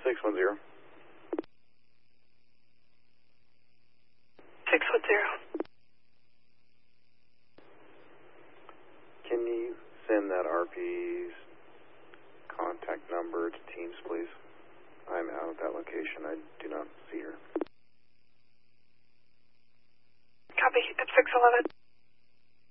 610. 610. Can you send that RP's contact number to Teams, please? I'm out at that location. I do not see her. Copy. At 611.